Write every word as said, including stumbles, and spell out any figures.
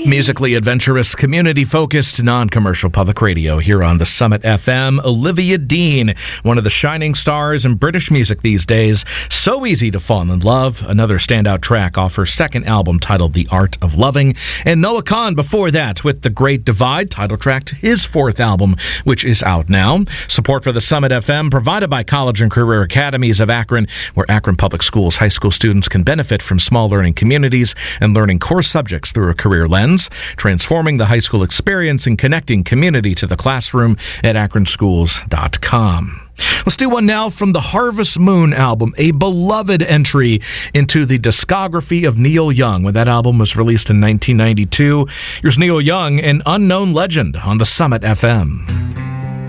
Musically adventurous, community-focused, non-commercial public radio here on the Summit F M. Olivia Dean, one of the shining stars in British music these days. So easy to fall in love. Another standout track off her second album titled The Art of Loving. And Noah Kahan before that with The Great Divide, title track to his fourth album, which is out now. Support for the Summit F M provided by College and Career Academies of Akron, where Akron Public Schools high school students can benefit from small learning communities and learning core subjects through a career lens. Transforming the high school experience and connecting community to the classroom at akron schools dot com. Let's do one now from the Harvest Moon album, a beloved entry into the discography of Neil Young. When that album was released in nineteen ninety-two, here's Neil Young, an unknown legend on the Summit F M.